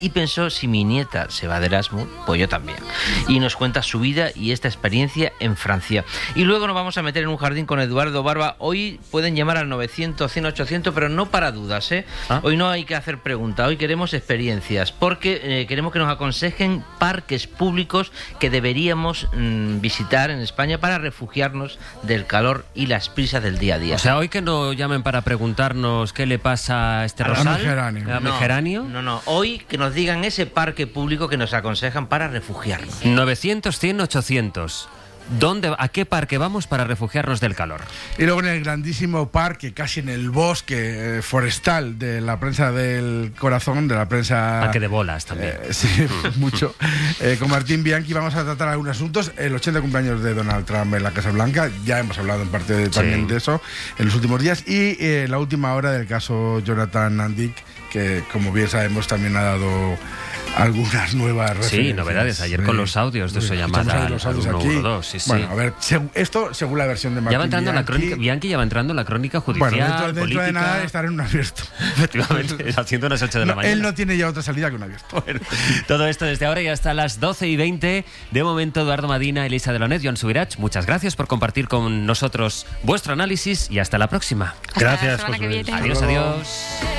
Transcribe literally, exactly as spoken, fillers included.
y pensó, si mi nieta se va de Erasmus, pues yo también. Y nos cuenta su vida y esta experiencia en Francia. Y luego nos vamos a meter en un jardín con Eduardo Barba. Hoy pueden llamar al novecientos, cien, ochocientos, pero no para dudas, ¿eh? ¿Ah? Hoy no hay que hacer preguntas, hoy queremos experiencias, porque eh, queremos que nos aconsejen parques públicos que deberíamos mmm, visitar en España para refugiarnos del calor y las prisas del día a día. O sea, hoy que no llamen para preguntarnos qué le pasa a este a rosal, geranio. a mi geranio. No, no, no, hoy que nos digan ese parque público que nos aconsejan para refugiarnos. novecientos, cien, ochocientos. ¿Dónde, ¿A qué parque vamos para refugiarnos del calor? Y luego en el grandísimo parque, casi en el bosque eh, forestal de la prensa del corazón, de la prensa... Parque de bolas también. Eh, sí, mucho. Eh, con Martín Bianchi vamos a tratar algunos asuntos. El ochenta cumpleaños de Donald Trump en la Casa Blanca, ya hemos hablado en parte de, también sí. de eso en los últimos días. Y eh, la última hora del caso Jonathan Nandick, que como bien sabemos también ha dado algunas nuevas referencias. Sí, novedades. Ayer con los audios de su llamada los audios aquí. uno uno dos, sí, sí. Bueno, a ver, seg- esto según la versión de Martín Ya va entrando Bianchi, la crónica, Bianchi ya va entrando en la crónica judicial, bueno, dentro, dentro política. de nada estará en un abierto. Efectivamente, haciendo unas ocho de la No, mañana. él no tiene ya otra salida que un abierto. Bueno, todo esto desde ahora y hasta las doce y veinte. De momento, Eduardo Madina, Elisa Delonet, Joan Subirach, muchas gracias por compartir con nosotros vuestro análisis y hasta la próxima. Hasta Gracias, la semana José que Luis. viene. Adiós, adiós.